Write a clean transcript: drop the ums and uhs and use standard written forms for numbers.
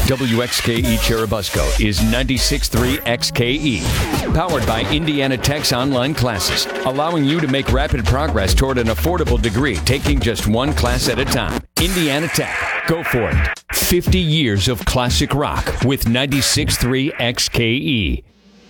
WXKE Cherubusco is 96.3 XKE. Powered by Indiana Tech's online classes, allowing you to make rapid progress toward an affordable degree, taking just one class at a time. Indiana Tech. Go for it. 50 years of classic rock with 96.3 XKE.